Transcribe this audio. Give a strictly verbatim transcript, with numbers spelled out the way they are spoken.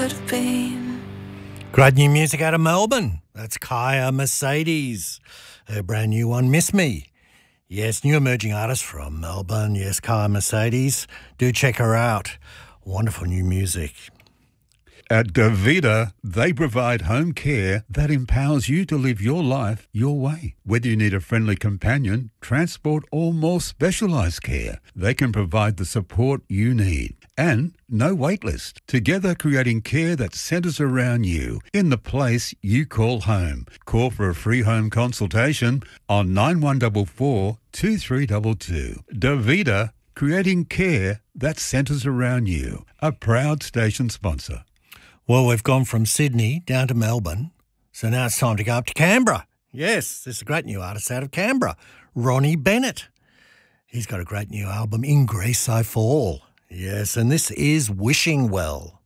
could have been. Great new music out of Melbourne. That's Kaya Mercedes. Her brand new one, Miss Me. Yes, new emerging artist from Melbourne. Yes, Kaya Mercedes. Do check her out. Wonderful new music. At Davida, they provide home care that empowers you to live your life your way. Whether you need a friendly companion, transport, or more specialised care, they can provide the support you need. And no wait list. Together creating care that centres around you in the place you call home. Call for a free home consultation on nine one four four, two three two two. Davida, creating care that centres around you. A proud station sponsor. Well, we've gone from Sydney down to Melbourne, so now it's time to go up to Canberra. Yes, there's a great new artist out of Canberra, Ronnie Bennett. He's got a great new album, In Greece I Fall. Yes, and this is Wishing Well.